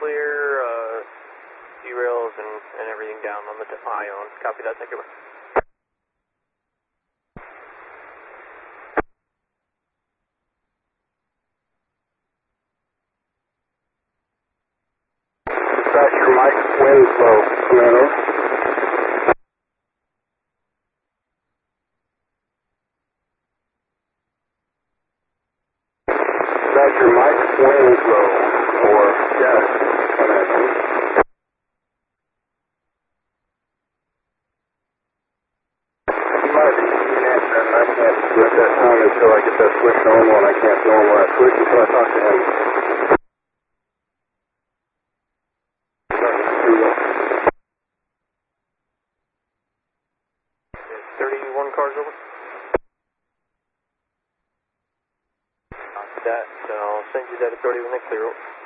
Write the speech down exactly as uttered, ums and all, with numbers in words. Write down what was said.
clear, uh, derails and, and everything down on the ion. Copy that, thank you. Dispatcher Mike, Winslow, Commando. Dispatcher Mike, Winslow, for Gas, Commando. You might be an answer, and I can't switch that time until I get that switch normal, and I can't normal that switch until I talk to him. thirty-one cars over. Copy that, so I'll send you that authority when they clear.